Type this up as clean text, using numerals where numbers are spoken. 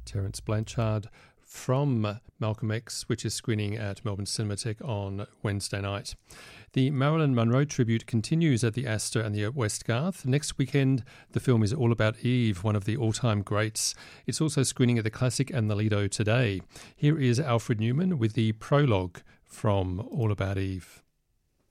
Terence Blanchard from Malcolm X, which is screening at Melbourne Cinematheque on Wednesday night. The Marilyn Monroe tribute continues at the Astor and the West Garth. Next weekend, the film is All About Eve, one of the all-time greats. It's also screening at the Classic and the Lido today. Here is Alfred Newman with the prologue from All About Eve.